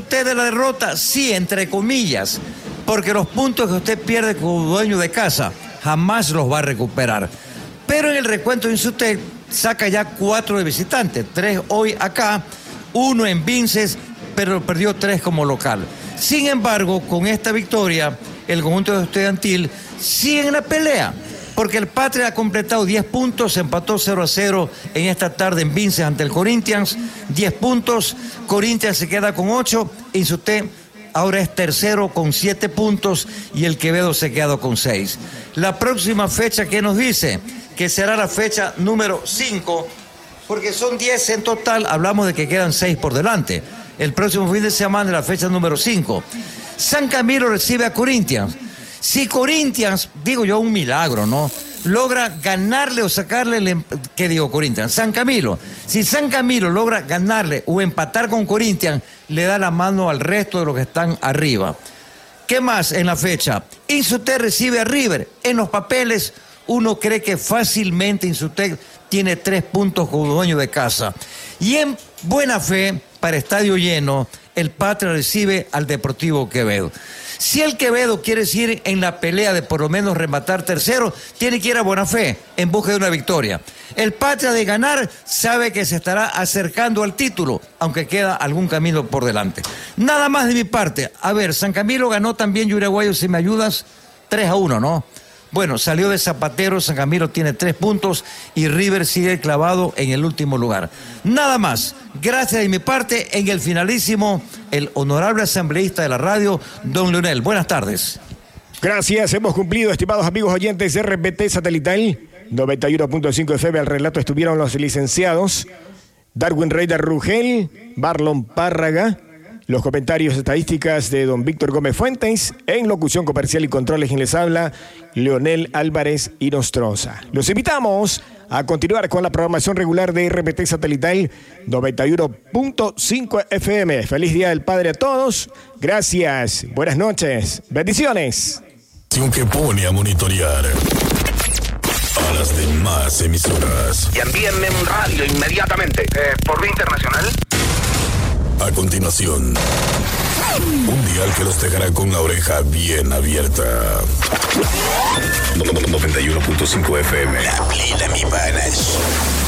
usted de la derrota? Sí, entre comillas, porque los puntos que usted pierde como dueño de casa jamás los va a recuperar. Pero en el recuento de Insutec saca ya 4 de visitante, 3 hoy acá, 1 en Vinces, pero perdió 3 como local. Sin embargo, con esta victoria, el conjunto estudiantil sigue en la pelea, porque el Patria ha completado 10 puntos, empató 0-0 en esta tarde en Vinces ante el Corinthians, 10 puntos, Corinthians se queda con 8, Insutec ahora es tercero con 7 puntos y el Quevedo se queda con 6. La próxima fecha, ¿qué nos dice? Que será la fecha número 5, porque son 10 en total, hablamos de que quedan 6 por delante. El próximo fin de semana, la fecha número 5. San Camilo recibe a Corinthians. Si Corinthians, digo yo, un milagro, ¿no?, logra ganarle o sacarle, ¿qué digo Corinthians? San Camilo. Si San Camilo logra ganarle o empatar con Corinthians, le da la mano al resto de los que están arriba. ¿Qué más en la fecha? Insutec recibe a River. En los papeles, uno cree que fácilmente Insutec tiene 3 puntos como dueño de casa. Y en buena fe, para estadio lleno, el Patria recibe al Deportivo Quevedo. Si el Quevedo quiere seguir en la pelea de por lo menos rematar tercero, tiene que ir a buena fe, en busca de una victoria. El Patria, de ganar, sabe que se estará acercando al título, aunque queda algún camino por delante. Nada más de mi parte. A ver, San Camilo ganó también, Yuraguayo, si me ayudas, 3-1, ¿no? Bueno, salió de Zapatero, San Camilo tiene 3 puntos y River sigue clavado en el último lugar. Nada más. Gracias de mi parte. En el finalísimo, el honorable asambleísta de la radio, don Leonel. Buenas tardes. Gracias, hemos cumplido, estimados amigos oyentes de RPT Satelital 91.5 FM. Al relato estuvieron los licenciados Darwin Reyda Rugel, Marlon Párraga. Los comentarios estadísticas de don Víctor Gómez Fuentes. En locución comercial y controles, quien les habla, Leonel Álvarez y Nostroza. Los invitamos a continuar con la programación regular de RPT Satelital 91.5 FM. Feliz Día del Padre a todos. Gracias. Buenas noches. Bendiciones. Que pone a monitorear a las demás emisoras. Y envíenme un radio inmediatamente. ¿Por vía internacional? A continuación, un dial que los dejará con la oreja bien abierta. 91.5 FM. La plena, mi panas.